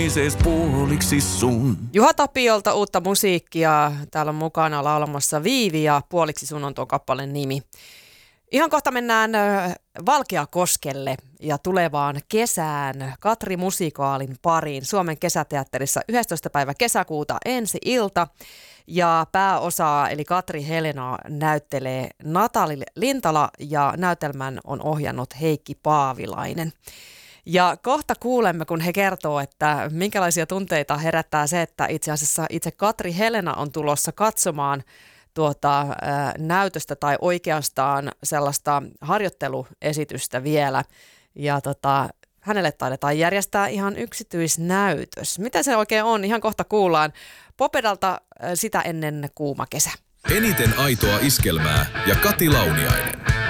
puoliksi sun. Juha Tapiolta uutta musiikkia. Täällä on mukana laulamassa Viivi ja Puoliksi sun on tuo kappaleen nimi. Ihan kohta mennään Valkeakoskelle ja tulevaan kesään Katri-musikaalin pariin Suomen kesäteatterissa 11. päivä kesäkuuta ensi ilta. Ja pääosaa eli Katri Helenaa näyttelee Natali Lintala ja näytelmän on ohjannut Heikki Paavilainen. Ja kohta kuulemme, kun he kertoo, että minkälaisia tunteita herättää se, että itse asiassa itse Katri Helena on tulossa katsomaan näytöstä tai oikeastaan sellaista harjoitteluesitystä vielä. Ja hänelle taidetaan järjestää ihan yksityisnäytös. Mitä se oikein on? Ihan kohta kuullaan. Popedalta sitä ennen kuuma kesä. Eniten aitoa iskelmää ja Kati Launiainen.